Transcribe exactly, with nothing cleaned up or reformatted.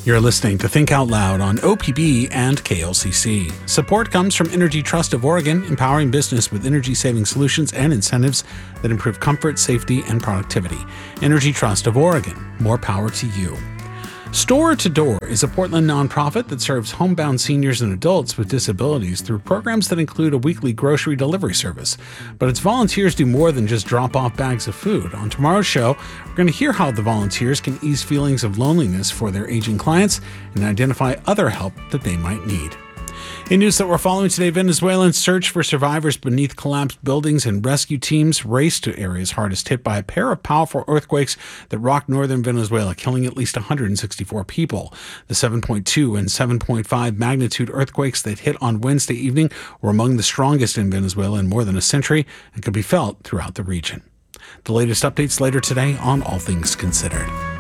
You're listening to Think Out Loud on O P B and K L C C. Support comes from Energy Trust of Oregon, empowering business with energy-saving solutions and incentives that improve comfort, safety, and productivity. Energy Trust of Oregon, more power to you. Store to Door is a Portland nonprofit that serves homebound seniors and adults with disabilities through programs that include a weekly grocery delivery service. But its volunteers do more than just drop off bags of food. On tomorrow's show, we're going to hear how the volunteers can ease feelings of loneliness for their aging clients and identify other help that they might need. In news that we're following today, Venezuelans search for survivors beneath collapsed buildings and rescue teams race to areas hardest hit by a pair of powerful earthquakes that rocked northern Venezuela, killing at least one hundred sixty-four people. The seven point two and seven point five magnitude earthquakes that hit on Wednesday evening were among the strongest in Venezuela in more than a century and could be felt throughout the region. The latest updates later today on All Things Considered.